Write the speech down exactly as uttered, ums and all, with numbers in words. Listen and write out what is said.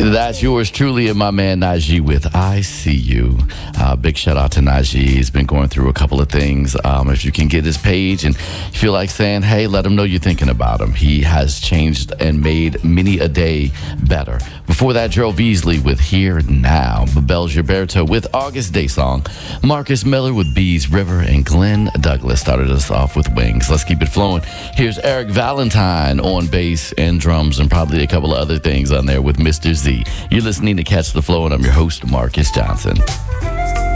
That's yours truly and my man Najee with I See You. Uh, big shout out to Najee. He's been going through a couple of things. Um, if you can get his page and you feel like saying, hey, let him know you're thinking about him. He has changed and made many a day better. Before that, Gerald Beasley with Here Now. Mabel Gilberto with August Day Song. Marcus Miller with Bees River. And Glenn Douglas started us off with Wings. Let's keep it flowing. Here's Eric Valentine on bass and drums and probably a couple of other things on there with Mister Z. You're listening to Catch the Flow, and I'm your host, Marcus Johnson.